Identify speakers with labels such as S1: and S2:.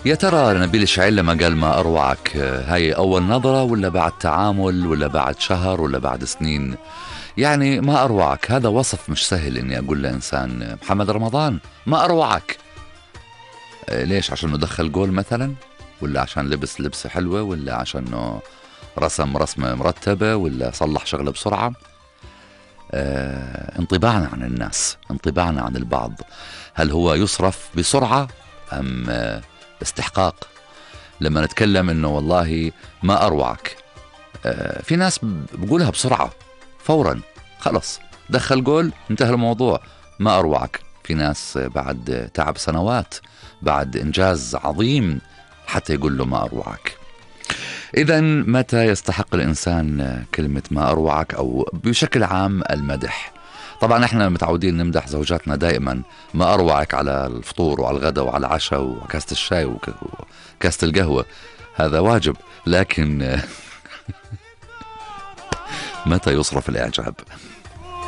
S1: يا ترى نبيل شعيل لما قال ما أروعك، هاي أول نظرة ولا بعد تعامل ولا بعد شهر ولا بعد سنين؟ يعني ما أروعك هذا وصف مش سهل إني أقول لإنسان. محمد رمضان ما أروعك، ليش؟ عشان دخل جول مثلا، ولا عشان لبس لبسة حلوة، ولا عشان رسم رسمة مرتبة، ولا صلح شغلة بسرعة؟ انطباعنا عن الناس، انطباعنا عن البعض، هل هو يصرف بسرعة أم استحقاق؟ لما نتكلم إنه والله ما أروعك، في ناس بقولها بسرعة فورا، خلص دخل جول انتهى الموضوع. ما أروعك في ناس بعد تعب سنوات، بعد إنجاز عظيم، حتى يقول له ما أروعك. إذا متى يستحق الإنسان كلمة ما أروعك، أو بشكل عام المدح؟ طبعا احنا متعودين نمدح زوجاتنا دائما، ما أروعك على الفطور وعلى الغداء وعلى العشاء وكاسة الشاي وكاسة القهوة، هذا واجب. لكن متى يصرف الإعجاب؟